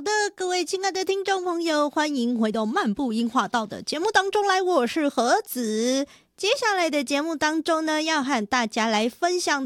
好的，各位亲爱的听众朋友，欢迎回到漫步樱花道的节目当中来，我是何子。接下来的节目当中呢，要和大家来分享